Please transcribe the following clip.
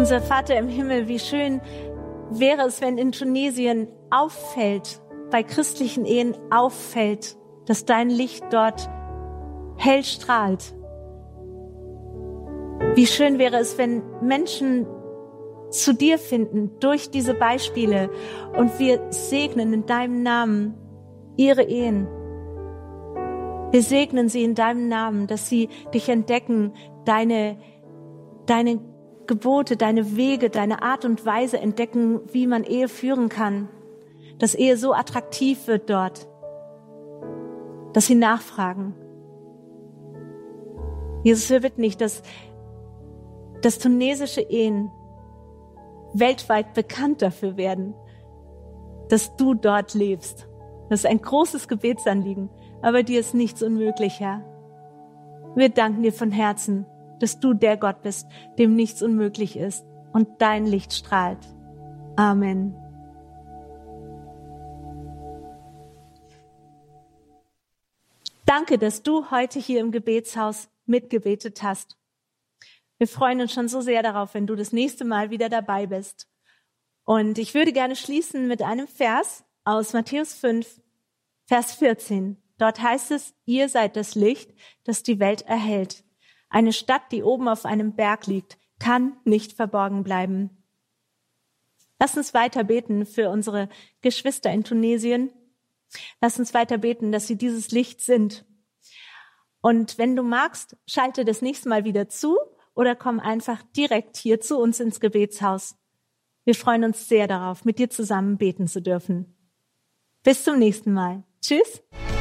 Unser Vater im Himmel, wie schön wäre es, wenn in Tunesien auffällt, bei christlichen Ehen auffällt, dass dein Licht dort hell strahlt. Wie schön wäre es, wenn Menschen zu dir finden durch diese Beispiele und wir segnen in deinem Namen ihre Ehen. Wir segnen sie in deinem Namen, dass sie dich entdecken, deine Gebote, deine Wege, deine Art und Weise entdecken, wie man Ehe führen kann. Dass Ehe so attraktiv wird dort, dass sie nachfragen. Jesus, wir bitten dich, dass tunesische Ehen weltweit bekannt dafür werden, dass du dort lebst. Das ist ein großes Gebetsanliegen, aber dir ist nichts unmöglich, Herr. Wir danken dir von Herzen, dass du der Gott bist, dem nichts unmöglich ist und dein Licht strahlt. Amen. Danke, dass du heute hier im Gebetshaus mitgebetet hast. Wir freuen uns schon so sehr darauf, wenn du das nächste Mal wieder dabei bist. Und ich würde gerne schließen mit einem Vers aus Matthäus 5, Vers 14. Dort heißt es, ihr seid das Licht, das die Welt erhellt. Eine Stadt, die oben auf einem Berg liegt, kann nicht verborgen bleiben. Lass uns weiter beten für unsere Geschwister in Tunesien. Lass uns weiter beten, dass sie dieses Licht sind. Und wenn du magst, schalte das nächste Mal wieder zu oder komm einfach direkt hier zu uns ins Gebetshaus. Wir freuen uns sehr darauf, mit dir zusammen beten zu dürfen. Bis zum nächsten Mal. Tschüss.